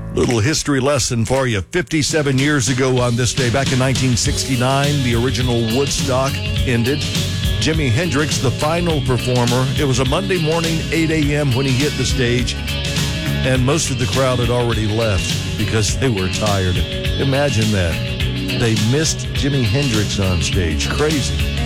Little history lesson for you. 57 years ago on this day, back in 1969, the original Woodstock ended. Jimi Hendrix, the final performer. It was a Monday morning, 8 a.m. when he hit the stage, and most of the crowd had already left because they were tired. Imagine that. They missed Jimi Hendrix on stage. Crazy.